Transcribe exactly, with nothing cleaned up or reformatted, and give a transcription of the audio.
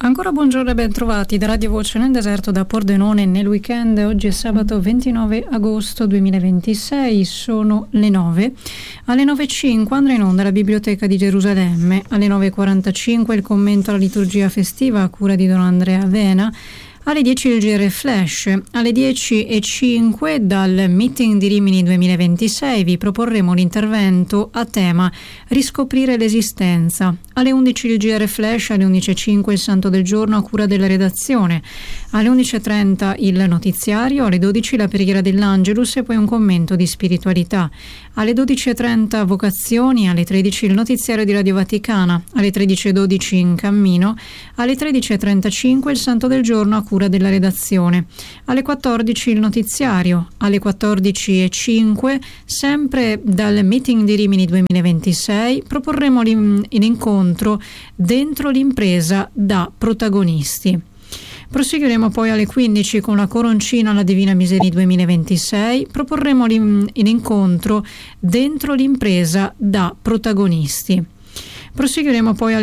Ancora buongiorno e ben trovati da Radio Voce nel deserto, da Pordenone nel weekend. Oggi è sabato ventinove agosto duemilaventisei, sono le nove. Alle nove e cinque andrà in onda la Biblioteca di Gerusalemme, alle nove e quarantacinque il commento alla liturgia festiva a cura di Don Andrea Vena, alle dieci il G R Flash, alle dieci e cinque dal meeting di Rimini duemilaventisei vi proporremo l'intervento a tema Riscoprire l'esistenza. Alle undici il G R Flash, alle undici e cinque il Santo del Giorno a cura della redazione, alle undici e trenta il notiziario, alle dodici la preghiera dell'Angelus e poi un commento di spiritualità. Alle dodici e trenta vocazioni, alle tredici il notiziario di Radio Vaticana, alle tredici e dodici in cammino, alle tredici e trentacinque il Santo del Giorno a cura della redazione, alle quattordici il notiziario, alle quattordici e cinque sempre dal meeting di Rimini duemilaventisei proporremo l'incontro Dentro l'impresa da protagonisti. Proseguiremo poi alle quindici con la Coroncina alla Divina Miseria duemilaventisei, proporremo l'incontro Dentro l'impresa da protagonisti. Proseguiremo poi alle